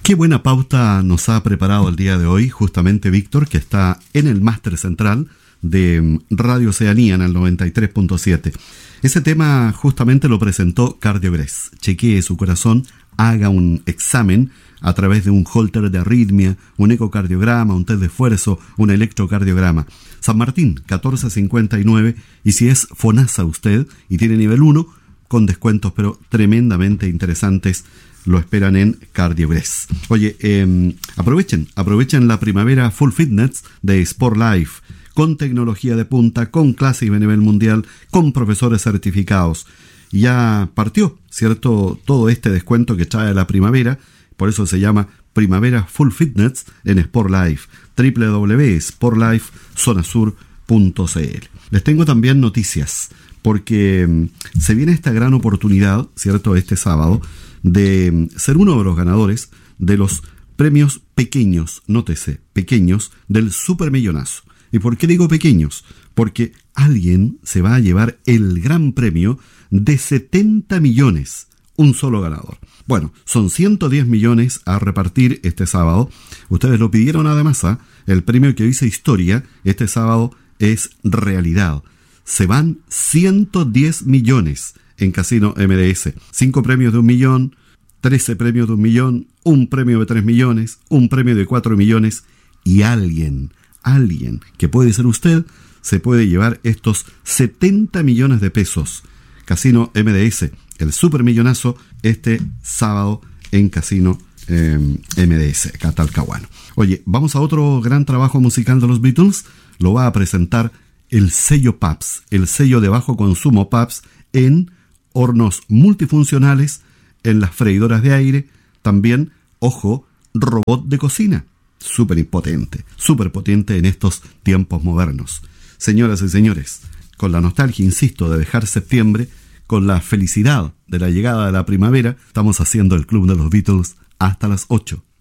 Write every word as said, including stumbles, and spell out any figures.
Qué buena pauta nos ha preparado el día de hoy, justamente Víctor, que está en el máster central de Radio Oceanía en el noventa y tres punto siete. Ese tema justamente lo presentó CardioGress. Chequee su corazón, haga un examen a través de un holter de arritmia, un ecocardiograma, un test de esfuerzo, un electrocardiograma. San Martín, catorce cincuenta y nueve, y si es FONASA usted y tiene nivel uno, con descuentos pero tremendamente interesantes, lo esperan en CardioGress. Oye, eh, aprovechen, aprovechen la primavera Full Fitness de Sport Life, con tecnología de punta, con clases de nivel mundial, con profesores certificados. Ya partió, ¿cierto?, todo este descuento que trae la primavera, por eso se llama Primavera Full Fitness en Sport Life, doble u doble u doble u punto sport life zona sur punto c l. Les tengo también noticias, porque se viene esta gran oportunidad, ¿cierto?, este sábado, de ser uno de los ganadores de los premios pequeños, nótese, pequeños, del Supermillonazo. ¿Y por qué digo pequeños? Porque alguien se va a llevar el gran premio de setenta millones, un solo ganador. Bueno, son ciento diez millones a repartir este sábado. Ustedes lo pidieron además, ¿eh? El premio que dice historia, este sábado es realidad. Se van ciento diez millones en Casino M D S. cinco premios de un millón, trece premios de un millón, un premio de tres millones, un premio de cuatro millones y alguien, alguien que puede ser usted, se puede llevar estos setenta millones de pesos. Casino M D S, el supermillonazo, este sábado en Casino eh, M D S, acá Talcahuano. Oye, vamos a otro gran trabajo musical de los Beatles. Lo va a presentar el sello Pabst, el sello de bajo consumo Pabst, en hornos multifuncionales, en las freidoras de aire, también, ojo, robot de cocina. Súper potente, súper potente en estos tiempos modernos. Señoras y señores, con la nostalgia, insisto, de dejar septiembre, con la felicidad de la llegada de la primavera, estamos haciendo el Club de los Beatles hasta las ocho.